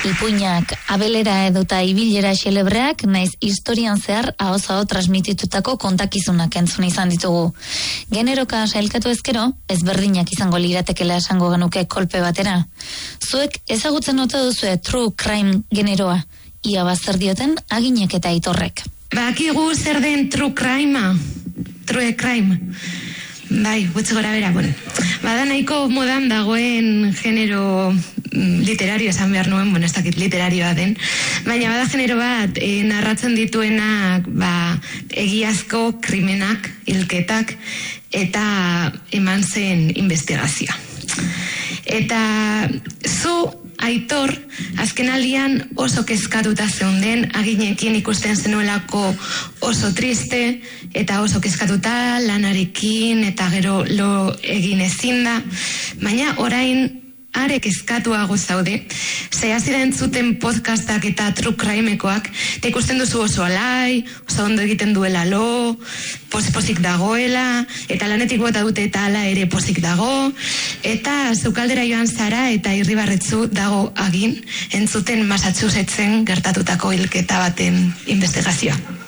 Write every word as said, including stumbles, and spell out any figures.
Ipuinak, abelera edota ibilera xelebreak, naiz historian zehar ahoz-aho transmititutako kontakizunak entzun izan ditugu. Generoka sailkatu ezkero, ezberdinak izango liratekela esango genuke kolpe batera. Zuek ezagutzen ote duzue true crime generoa, ia bazer dioten aginek eta aitorrek. Bakigu zer den true crime, true crime. Bai, gutxi gora bera, bueno. Bada nahiko modan dagoen genero literario esan behar nuen, bueno, ez dakit literarioa den, baina bada genero bat e, narratzen dituenak ba, egiazko krimenak, hilketak, eta eman zen investigazioa. Eta zu, Aitor, azkenaldian oso kezkatuta zeunden, aginekin ikusten zenuelako oso triste, eta oso kezkatuta lanarekin, eta gero lo egin ezin da, baina orain are kezkatuago zaude, ze hasi da entzuten podcastak eta true crimekoak, eta ikusten duzu oso alai, oso ondo egiten duela lo, pozik dagoela, eta lanetik bota dute eta ala ere pozik dago, eta Zukaldera joan zara eta Irribarretzu dago agin, entzuten Massachusettsen gertatutako hilketa baten investigazioa.